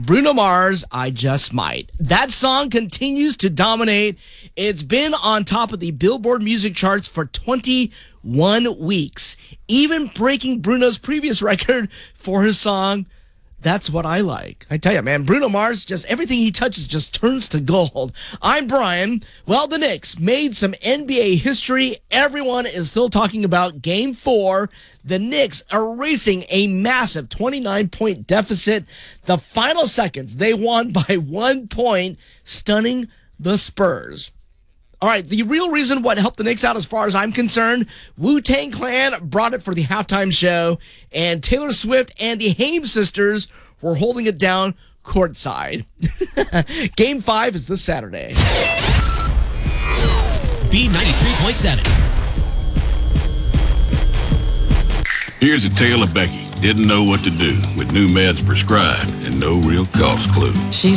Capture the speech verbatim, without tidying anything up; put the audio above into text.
Bruno Mars, I Just Might. That song continues to dominate. It's been on top of the Billboard music charts for twenty-one weeks, even breaking Bruno's previous record for his song, That's What I Like. I tell you, man, Bruno Mars, just everything he touches just turns to gold. I'm Brian. Well, the Knicks made some N B A history. Everyone is still talking about Game four. The Knicks erasing a massive twenty-nine point deficit. The final seconds, they won by one point, stunning the Spurs. All right, the real reason what helped the Knicks out as far as I'm concerned, Wu-Tang Clan brought it for the halftime show, and Taylor Swift and the Haim sisters were holding it down courtside. Game five is this Saturday. B ninety-three point seven. Here's a tale of Becky. Didn't know what to do with new meds prescribed and no real cost clue. She's